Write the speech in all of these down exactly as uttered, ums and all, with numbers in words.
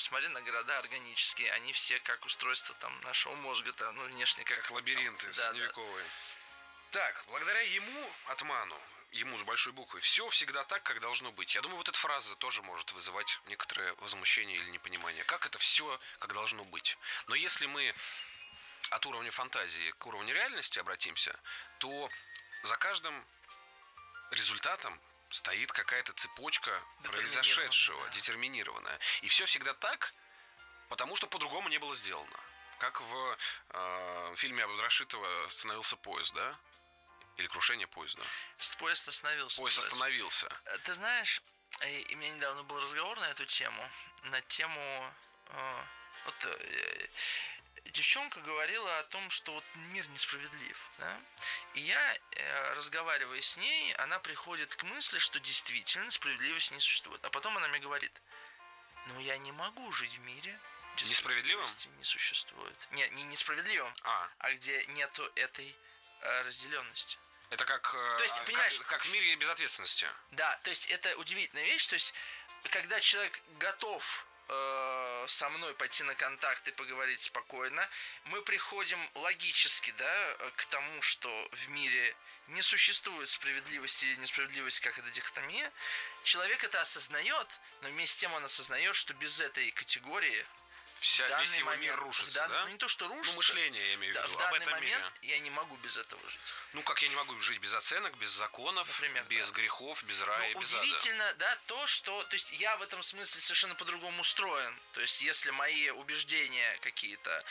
посмотри на города органические, они все как устройство там нашего мозга-то, ну, внешне как... Как лабиринты да, средневековые. Да. Так, благодаря ему, Атману, ему с большой буквы, все всегда так, как должно быть. Я думаю, вот эта фраза тоже может вызывать некоторое возмущение или непонимание. Как это все, как должно быть? Но если мы от уровня фантазии к уровню реальности обратимся, то за каждым результатом стоит какая-то цепочка произошедшего, да. детерминированная. И все всегда так, потому что по-другому не было сделано. Как в э, фильме Абдрашитова «Остановился поезд», да? Или «Крушение поезда». Поезд остановился. Поезд остановился. Ты знаешь, и у меня недавно был разговор на эту тему, на тему... Э, вот, э, девчонка говорила о том, что вот мир несправедлив, да? И я, э, разговаривая с ней, она приходит к мысли, что действительно справедливости не существует. А потом она мне говорит: ну я не могу жить в мире, где несправедливым? не существует. Не, не несправедливым, а, а где нету этой э, разделенности. Это как, то есть, понимаешь, как, как в мире без ответственности. Да, то есть это удивительная вещь. То есть, когда человек готов э, со мной пойти на контакт и поговорить спокойно, мы приходим логически, да, к тому, что в мире не существует справедливости или несправедливости, как это дихотомия. Человек это осознает, но вместе с тем он осознает, что без этой категории Вся, весь его момент, мир рушится, дан, да? Ну, не то, что рушится. Ну, мышление, я имею в да, виду, в данный об этом момент мире. я не могу без этого жить. Ну, как я не могу жить без оценок, без законов, Например, без да. грехов, без рая, Но без ада. удивительно, да, то, что... То есть я в этом смысле совершенно по-другому устроен. То есть если мои убеждения какие-то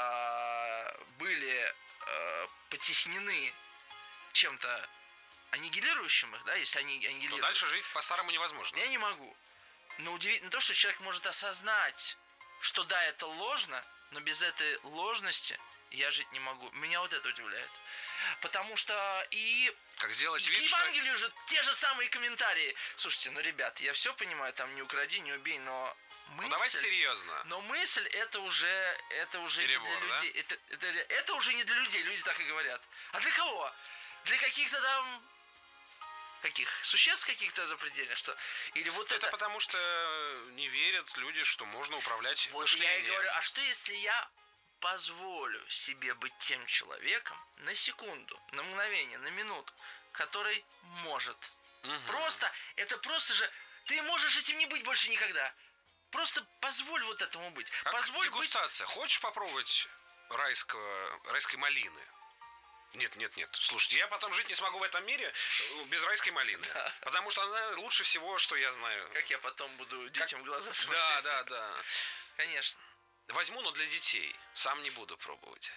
э, были э, потеснены чем-то аннигилирующим их, да, если они аннигилируют... То дальше жить по-старому невозможно. Я не могу. Но удивительно то, что человек может осознать, что да, это ложно, но без этой ложности я жить не могу. Меня вот это удивляет. Потому что и... Как сделать и вид, к Евангелию что... же те же самые комментарии. Слушайте, ну, ребят, я все понимаю, там не укради, не убей, но мысль... Ну, давайте серьезно. Но мысль это уже, это уже Перебор, не для да? людей. Это, это, это уже не для людей, люди так и говорят. А для кого? Для каких-то там... Каких? Существ каких-то запредельных, что? Или вот это... Это потому что не верят люди, что можно управлять вот мышлением. Я и говорю, а что если я позволю себе быть тем человеком на секунду, на мгновение, на минуту, который может? Угу. Просто, это просто же... Ты можешь этим не быть больше никогда. Просто позволь вот этому быть. Как позволь дегустация. Быть... Хочешь попробовать райского, райской малины? Нет, нет, нет. Слушайте, я потом жить не смогу в этом мире без райской малины. Да. Потому что она лучше всего, что я знаю. Как я потом буду детям как... в глаза смотреть. Да, да, да. Конечно. Возьму, но для детей. Сам не буду пробовать.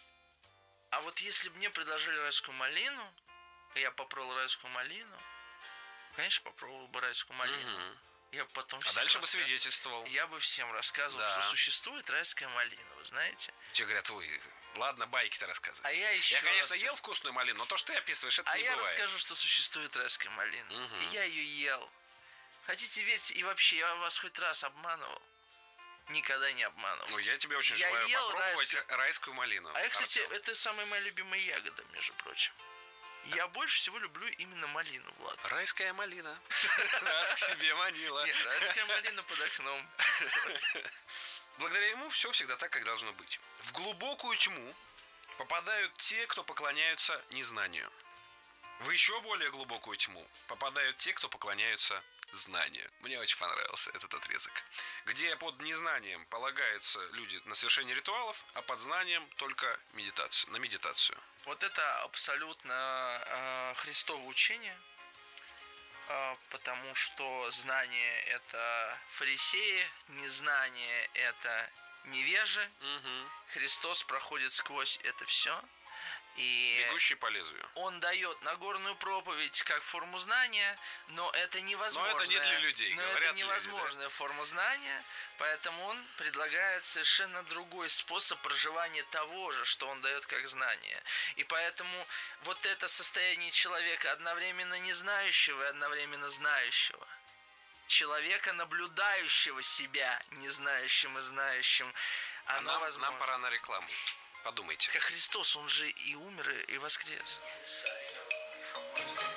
А вот если бы мне предложили райскую малину, я попробовал райскую малину, конечно, попробовал бы райскую малину. Угу. Я бы потом а дальше бы рассказ... свидетельствовал. Я бы всем рассказывал, да. что существует райская малина, вы знаете. Тебе говорят, ой, ладно, байки-то рассказывай. А я еще Я, конечно, раз... ел вкусную малину, но то, что ты описываешь, это а не я бывает. расскажу, что существует райская малина. Угу. И я ее ел. Хотите, верьте, и вообще, я вас хоть раз обманывал? Никогда не обманывал. Ну, я тебе очень я желаю попробовать райскую... райскую малину. А я, кстати, Артем. это самая моя любимая ягода, между прочим. Я больше всего люблю именно малину, Влад. Райская малина. Нас к себе манила. Нет, райская малина под окном. Благодаря ему все всегда так, как должно быть. В глубокую тьму попадают те, кто поклоняются незнанию. В еще более глубокую тьму попадают те, кто поклоняются знанию. Мне очень понравился этот отрезок. Где под незнанием полагаются люди на совершение ритуалов, а под знанием только медитацию, на медитацию. Вот это абсолютно э, Христово учение, э, потому что знание – это фарисеи, незнание – это невежи. Угу. Христос проходит сквозь это все. И бегущий по лезвию. Он дает Нагорную проповедь как форму знания, но это невозможно. Но это не для людей, но говорят это невозможная люди, да? форма знания, поэтому он предлагает совершенно другой способ проживания того же, что он дает как знание. И поэтому вот это состояние человека одновременно не знающего и одновременно знающего, человека, наблюдающего себя не знающим и знающим, а оно нам, возможно. Нам пора на рекламу. Подумайте. Как Христос, он же и умер, и воскрес.